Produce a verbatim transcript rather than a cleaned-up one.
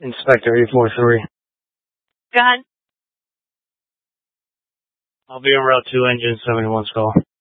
Inspector eight four three. Go ahead. I'll be on Route two, Engine seventy-one Skull.